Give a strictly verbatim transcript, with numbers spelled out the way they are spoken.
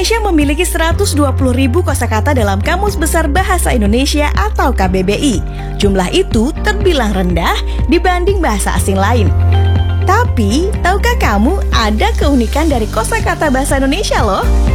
Indonesia memiliki seratus dua puluh ribu kosakata dalam Kamus Besar Bahasa Indonesia atau K B B I. Jumlah itu terbilang rendah dibanding bahasa asing lain. Tapi, tahukah kamu ada keunikan dari kosakata bahasa Indonesia loh?